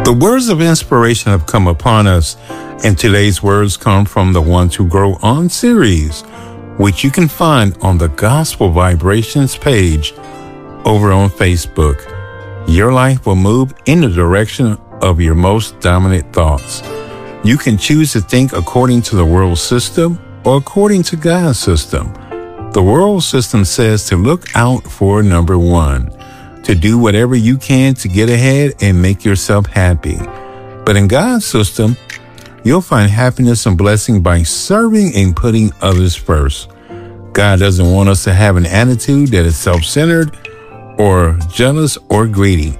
The words of inspiration have come upon us, and today's words come from the Ones Who Grow On series, which you can find on the Gospel Vibrations page over on Facebook. Your life will move in the direction of your most dominant thoughts. You can choose to think according to the world system or according to God's system. The world system says to look out for number one, to do whatever you can to get ahead and make yourself happy. But in God's system, you'll find happiness and blessing by serving and putting others first. God doesn't want us to have an attitude that is self-centered or jealous or greedy.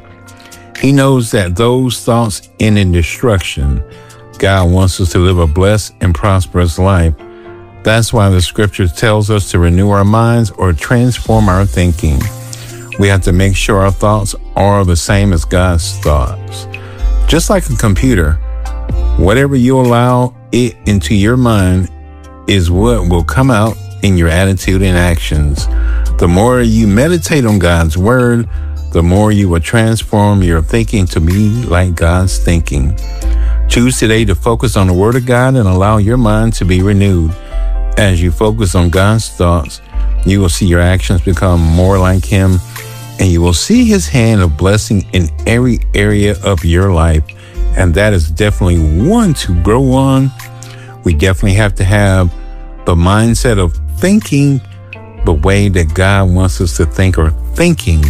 He knows that those thoughts end in destruction. God wants us to live a blessed and prosperous life. That's why the scripture tells us to renew our minds or transform our thinking. We have to make sure our thoughts are the same as God's thoughts. Just like a computer, whatever you allow it into your mind is what will come out in your attitude and actions. The more you meditate on God's word, the more you will transform your thinking to be like God's thinking. Choose today to focus on the Word of God and allow your mind to be renewed. As you focus on God's thoughts, you will see your actions become more like Him, and you will see His hand of blessing in every area of your life. And that is definitely one to grow on. We definitely have to have the mindset of thinking the way that God wants us to think, or thinking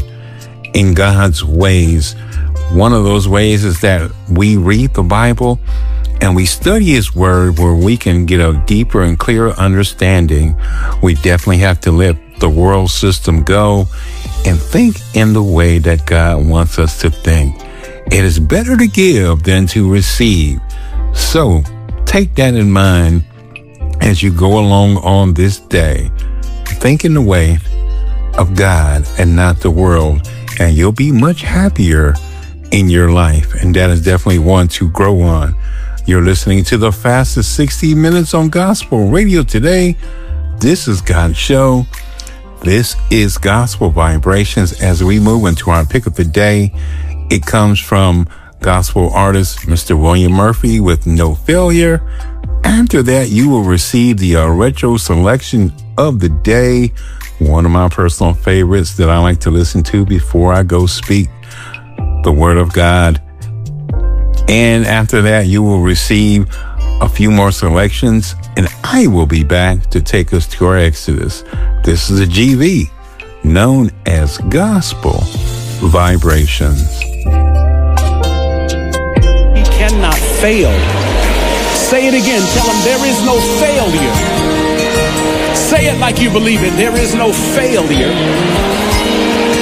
in God's ways. One of those ways is that we read the Bible and we study His Word where we can get a deeper and clearer understanding. We definitely have to let the world system go and think in the way that God wants us to think. It is better to give than to receive. So take that in mind as you go along on this day. Think in the way of God and not the world, and you'll be much happier in your life. And that is definitely one to grow on. You're listening to the fastest 60 minutes on gospel radio today. This is God's show. This is Gospel Vibrations. As we move into our pick of the day, it comes from gospel artist Mr. William Murphy with No Failure. After that, you will receive the retro selection of the day, one of my personal favorites that I like to listen to before I go speak the Word of God. And after that, you will receive a few more selections, and I will be back to take us to our Exodus. This is a GV known as Gospel Vibrations. He cannot fail. Say it again. Tell him there is no failure. Say it like you believe it. There is no failure